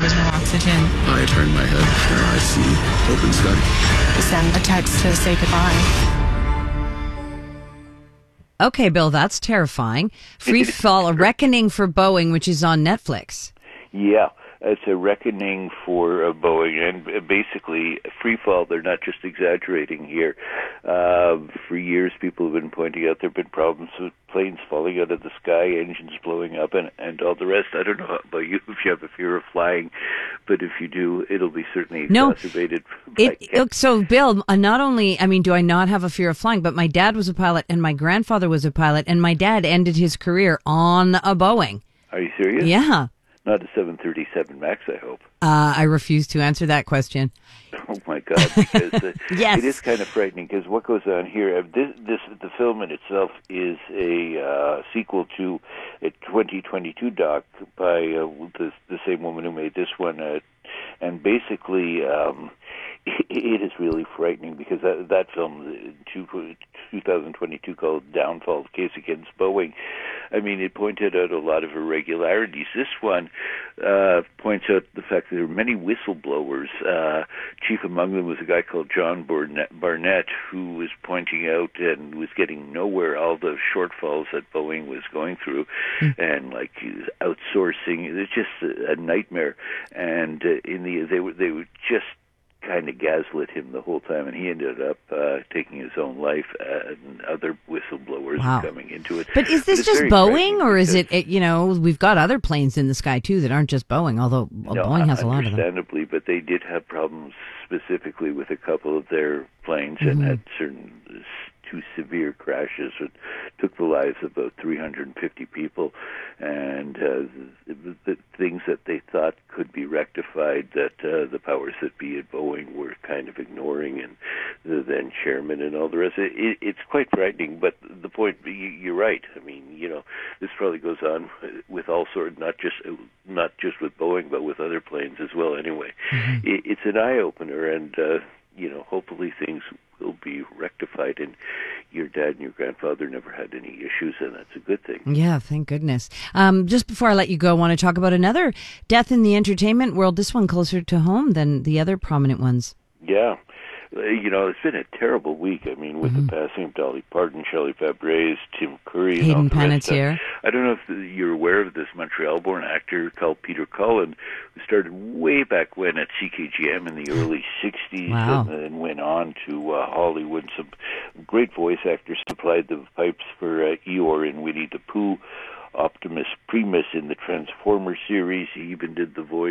was no oxygen. I turn my head and I see open sky. I sent a text to say goodbye. Okay, Bill, that's terrifying. Free Fall, A Reckoning for Boeing, which is on Netflix. Yeah, it's a reckoning for Boeing, and basically, free fall, they're not just exaggerating here. For years, people have been pointing out there have been problems with planes falling out of the sky, engines blowing up, and all the rest. I don't know about you if you have a fear of flying, but if you do, it'll be certainly exacerbated. So, Bill, not only, do I not have a fear of flying, but my dad was a pilot, and my grandfather was a pilot, and my dad ended his career on a Boeing. Are you serious? Yeah. Not a 737 MAX, I hope. I refuse to answer that question. Oh my God! Because yes. It is kind of frightening. Because what goes on here? The film in itself is a sequel to a 2022 doc by the same woman who made this one, and basically. It is really frightening because that film, 2022, called Downfall, Case Against Boeing, it pointed out a lot of irregularities. This one points out the fact that there are many whistleblowers. Chief among them was a guy called John Barnett, who was pointing out and was getting nowhere all the shortfalls that Boeing was going through, and like outsourcing. It's just a nightmare. And they were just kind of gaslit him the whole time, and he ended up taking his own life, and other whistleblowers are coming into it. But is this just Boeing, or is it, we've got other planes in the sky, too, that aren't just Boeing, although Boeing has a lot of them. Understandably, but they did have problems specifically with a couple of their planes, and had two severe crashes that took the lives of about 350 people, and the things that they thought could be rectified that the powers that be at Boeing were kind of ignoring, and the then chairman and all the rest. It's quite frightening, but the point, you're right. This probably goes on with all sorts, not just with Boeing, but with other planes as well. Anyway, it's an eye-opener, and hopefully things will be rectified, and your dad and your grandfather never had any issues, and that's a good thing. Yeah, thank goodness. Just before I let you go, I want to talk about another death in the entertainment world, this one closer to home than the other prominent ones. Yeah. It's been a terrible week. With the passing of Dolly Parton, Shelley Fabares, Tim Curry, Hayden and all the rest. Panettiere. I don't know if you're aware of this Montreal-born actor called Peter Cullen, who started way back when at CKGM in the early 60s, and then went on to Hollywood. Some great voice actors supplied the pipes for Eeyore in Winnie the Pooh, Optimus Primus in the Transformers series. He even did the voice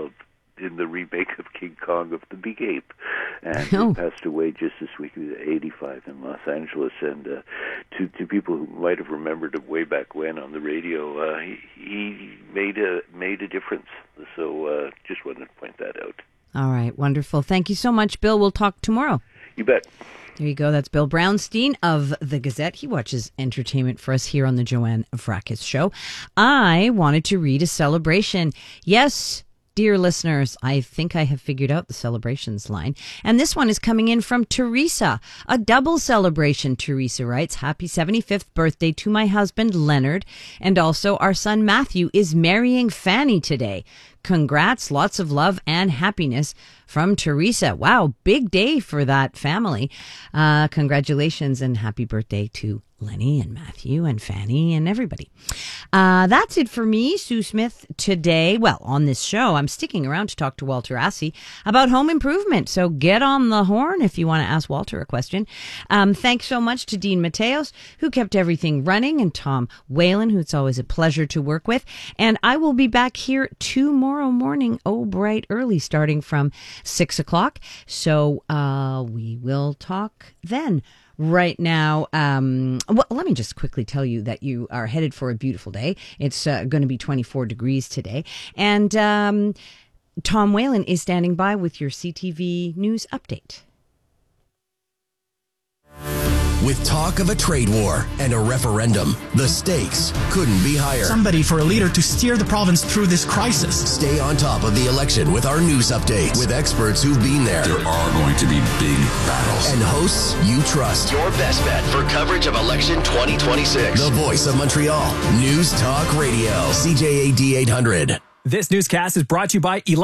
in the remake of King Kong of the Big Ape, and he passed away just this week. He was 85 in Los Angeles, and to people who might have remembered him way back when on the radio, he made a difference. So just wanted to point that out. All right, wonderful. Thank you so much, Bill. We'll talk tomorrow. You bet. There you go. That's Bill Brownstein of The Gazette. He watches entertainment for us here on the Joanne Fracas Show. I wanted to read a celebration. Yes, dear listeners, I think I have figured out the celebrations line. And this one is coming in from Teresa. A double celebration, Teresa writes. Happy 75th birthday to my husband, Leonard. And also our son, Matthew, is marrying Fanny today. Congrats, lots of love and happiness from Teresa. Wow, big day for that family. Congratulations and happy birthday to Lenny and Matthew and Fanny and everybody. That's it for me, Sue Smith, today. Well, on this show, I'm sticking around to talk to Walter Assey about home improvement. So get on the horn if you want to ask Walter a question. Thanks so much to Dean Mateos, who kept everything running, and Tom Whalen, who it's always a pleasure to work with. And I will be back here tomorrow morning, bright early, starting from 6 o'clock. So we will talk then. Right now, well, let me just quickly tell you that you are headed for a beautiful day. It's going to be 24 degrees today. And Tom Whalen is standing by with your CTV News update. With talk of a trade war and a referendum, the stakes couldn't be higher. Somebody for a leader to steer the province through this crisis. Stay on top of the election with our news updates with experts who've been there. There are going to be big battles. And hosts you trust. Your best bet for coverage of election 2026. The voice of Montreal. News Talk Radio. CJAD 800. This newscast is brought to you by